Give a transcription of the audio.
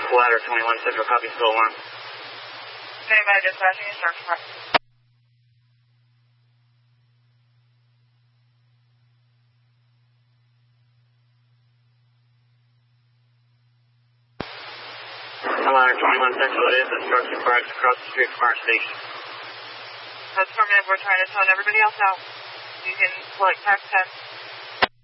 Ladder 21 Central, copy, still alarm. Anybody dispatching instruction part? Ladder 21 Central, it is instruction parks across the street from our station. That's affirmative. We're trying to tone everybody else out. You can select tax 10.